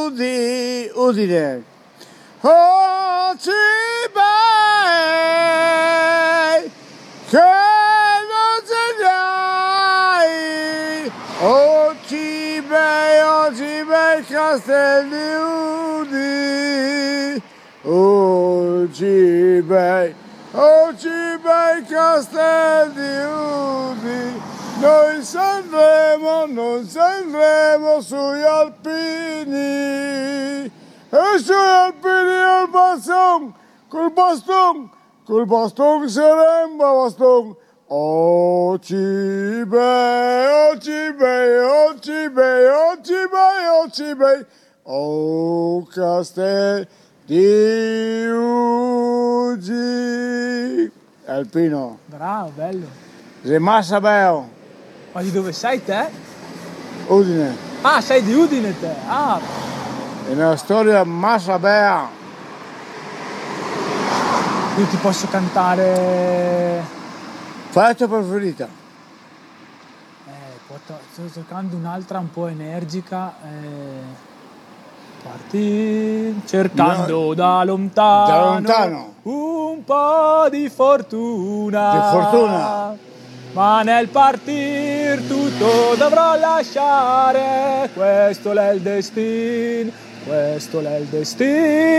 di Udine. Oh Cibei, che non ce l'hai. Oh Cibei, Castel di Udine. Oh Cibei, Castel di Udine. Noi non salveremo sugli alpini, e sugli alpini al baston, col baston saremmo baston. Oh Cibei, oh Castel di Udine. Alpino. Bravo, bello. Rimassa bello. Ma di dove sei te? Udine. Ah, sei di Udine te. Ah, È una storia massa bella. io ti posso cantare. Qual è la tua preferita? Sto cercando un'altra un po' energica. Parti cercando da lontano un po' di fortuna. Di fortuna. Ma nel partir tutto dovrò lasciare. Questo è il destino.